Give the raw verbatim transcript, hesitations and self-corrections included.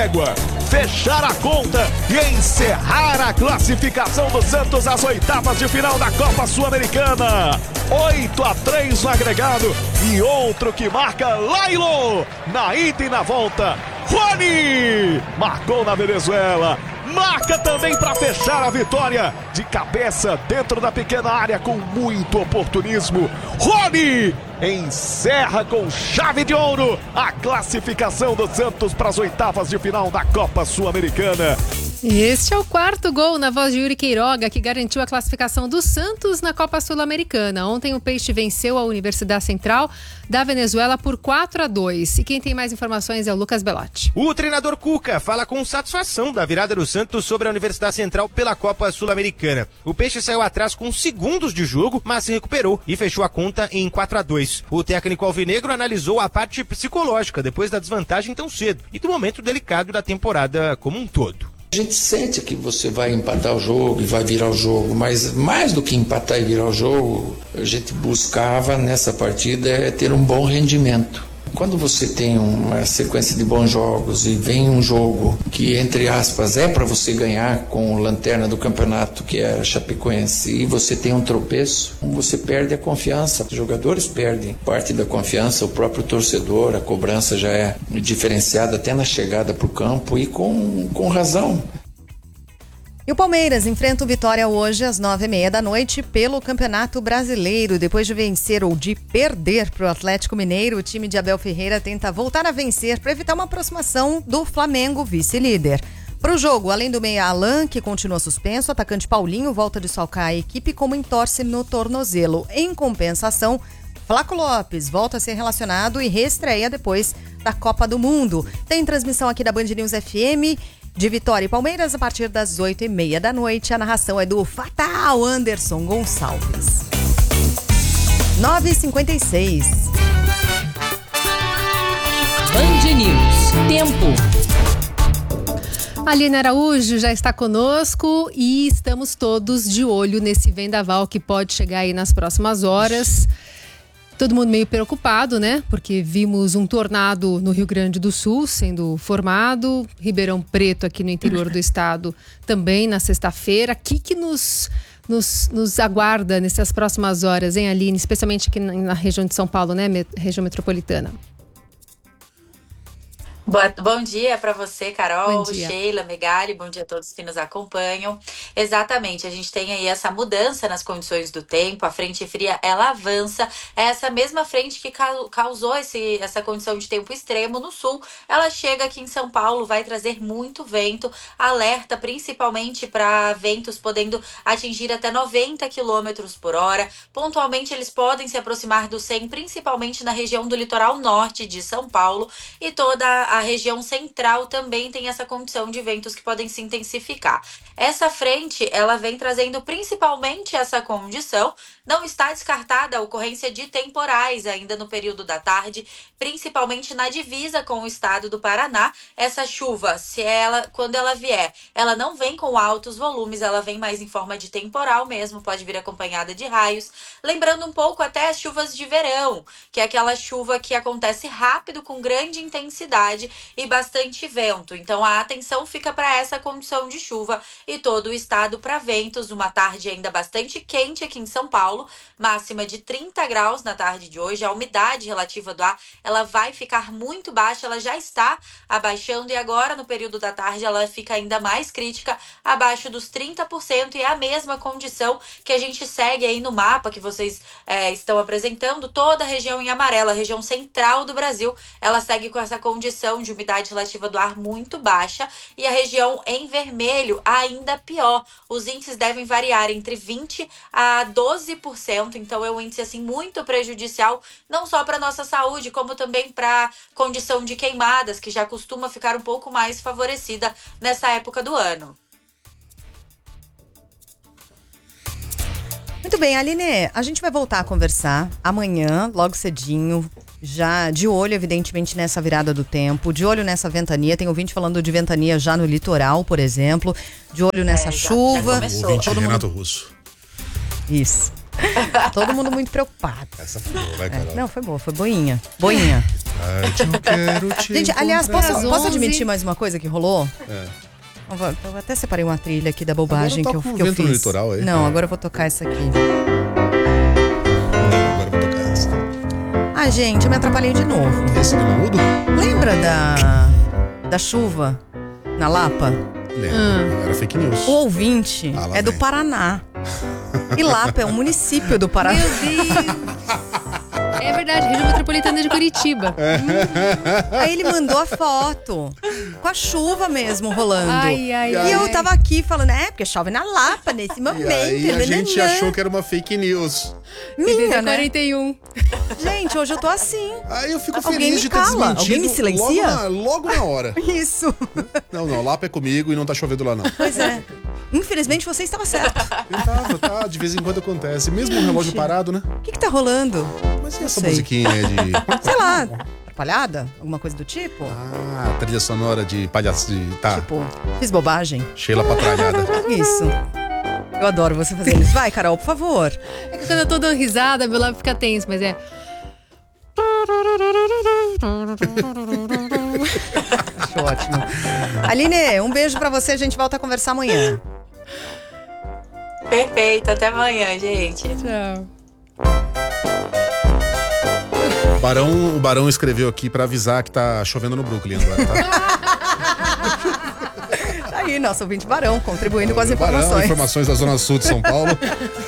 régua, fechar a conta e encerrar a classificação do Santos às oitavas de final da Copa Sul-Americana. oito a três no agregado e outro que marca Lailo na ida e na volta. Rony marcou na Venezuela. Marca também para fechar a vitória de cabeça dentro da pequena área com muito oportunismo. Rony encerra com chave de ouro a classificação do Santos para as oitavas de final da Copa Sul-Americana. Este é o quarto gol na voz de Yuri Queiroga, que garantiu a classificação do Santos na Copa Sul-Americana. Ontem o Peixe venceu a Universidade Central da Venezuela por quatro a dois. E quem tem mais informações é o Lucas Belotti. O treinador Cuca fala com satisfação da virada do Santos sobre a Universidade Central pela Copa Sul-Americana. O Peixe saiu atrás com segundos de jogo, mas se recuperou e fechou a conta em quatro a dois. O técnico alvinegro analisou a parte psicológica depois da desvantagem tão cedo e do momento delicado da temporada como um todo. A gente sente que você vai empatar o jogo e vai virar o jogo, mas mais do que empatar e virar o jogo, a gente buscava nessa partida é ter um bom rendimento. Quando você tem uma sequência de bons jogos e vem um jogo que, entre aspas, é para você ganhar com o lanterna do campeonato, que é a Chapecoense, e você tem um tropeço, você perde a confiança. Os jogadores perdem parte da confiança, o próprio torcedor, a cobrança já é diferenciada até na chegada para o campo e com, com razão. E o Palmeiras enfrenta o Vitória hoje às nove e meia da noite pelo Campeonato Brasileiro. Depois de vencer ou de perder para o Atlético Mineiro, o time de Abel Ferreira tenta voltar a vencer para evitar uma aproximação do Flamengo, vice-líder. Para o jogo, além do meia Alan, que continua suspenso, o atacante Paulinho volta a desfalcar a equipe como entorse no tornozelo. Em compensação, Flaco Lopes volta a ser relacionado e reestreia depois da Copa do Mundo. Tem transmissão aqui da Band News F M de Vitória e Palmeiras a partir das oito e meia da noite. A narração é do fatal Anderson Gonçalves. nove e cinquenta e seis. Band News. Tempo. Aline Araújo já está conosco e estamos todos de olho nesse vendaval que pode chegar aí nas próximas horas. Todo mundo meio preocupado, né? Porque vimos um tornado no Rio Grande do Sul sendo formado, Ribeirão Preto aqui no interior do estado também na sexta-feira. O que que nos, nos, nos aguarda nessas próximas horas, hein, Aline? Especialmente aqui na, na região de São Paulo, né? Me, região metropolitana. Boa, bom dia para você, Carol, dia. Sheila, Megali, bom dia a todos que nos acompanham. Exatamente, a gente tem aí essa mudança nas condições do tempo, a frente fria ela avança, é essa mesma frente que causou esse, essa condição de tempo extremo no sul, ela chega aqui em São Paulo, vai trazer muito vento, alerta principalmente para ventos podendo atingir até noventa quilômetros por hora, pontualmente eles podem se aproximar do cem, principalmente na região do litoral norte de São Paulo e toda a A região central também tem essa condição de ventos que podem se intensificar. Essa frente, ela vem trazendo principalmente essa condição. Não está descartada a ocorrência de temporais ainda no período da tarde, principalmente na divisa com o estado do Paraná. Essa chuva, se ela, quando ela vier, ela não vem com altos volumes, ela vem mais em forma de temporal mesmo, pode vir acompanhada de raios. Lembrando um pouco até as chuvas de verão, que é aquela chuva que acontece rápido, com grande intensidade e bastante vento. Então a atenção fica para essa condição de chuva e todo o estado para ventos. Uma tarde ainda bastante quente aqui em São Paulo, máxima de trinta graus na tarde de hoje. A umidade relativa do ar ela vai ficar muito baixa, ela já está abaixando e agora no período da tarde ela fica ainda mais crítica, abaixo dos trinta por cento, e é a mesma condição que a gente segue aí no mapa que vocês é, estão apresentando. Toda a região em amarelo, a região central do Brasil, ela segue com essa condição de umidade relativa do ar muito baixa, e a região em vermelho ainda pior. Os índices devem variar entre vinte a doze por cento, então é um índice assim muito prejudicial, não só para nossa saúde, como também para condição de queimadas, que já costuma ficar um pouco mais favorecida nessa época do ano. Muito bem, Aline, a gente vai voltar a conversar amanhã, logo cedinho, já de olho, evidentemente, nessa virada do tempo, de olho nessa ventania. Tem ouvinte falando de ventania já no litoral, por exemplo, de olho nessa é, já, chuva. Já ouvinte Todo Renato mundo... Russo. Isso. Todo mundo muito preocupado. Essa foi boa, vai, Carol. É, não, foi boa, foi boinha. Boinha. eu quero te Gente, aliás, posso, Às posso onze. admitir mais uma coisa que rolou? É. Eu vou- eu até separei uma trilha aqui da bobagem Agora que eu, toca um que eu vento no fiz. litoral aí. Não, É. agora eu vou tocar essa aqui. Agora eu vou tocar essa. Ah, gente, eu me atrapalhei de novo. Esse do mudo? Lembra da, da chuva na Lapa? Lembra. Era fake news. O ouvinte Ah, lá é do vem. Paraná. E Lapa é um município do Paraná. Meu Deus! É verdade, região metropolitana de Curitiba. Aí ele mandou a foto com a chuva mesmo rolando. Ai, ai, E ai. eu tava aqui falando, é, porque chove na Lapa nesse E momento. aí a gente nananã. achou que era uma fake news. Minha, né? quarenta e um. Gente, hoje eu tô assim. Aí eu fico Alguém feliz me de ter cala. desmentido. Alguém me silencia? Logo na, logo na hora. Isso. Não, não, Lapa é comigo e não tá chovendo lá, não. Pois é. Infelizmente você estava certo. Eu tava, tá, de vez em quando acontece. Mesmo um relógio parado, né? O que que tá rolando? Mas e Não essa sei. musiquinha aí de... Sei lá, atrapalhada? Alguma coisa do tipo? Ah, trilha sonora de palhaço de... Tá, Tipo, fiz bobagem? Sheila Patralhada. Isso. Eu adoro você fazendo isso. Vai, Carol, por favor. É que quando eu tô dando risada, meu lábio fica tenso, mas é. Acho ótimo. Aline, um beijo pra você. A gente volta a conversar amanhã. Perfeito, até amanhã, gente. Tchau. O Barão, o Barão escreveu aqui pra avisar que tá chovendo no Brooklyn agora, tá? Tá aí, nosso ouvinte Barão, contribuindo com as Barão, informações. informações da Zona Sul de São Paulo.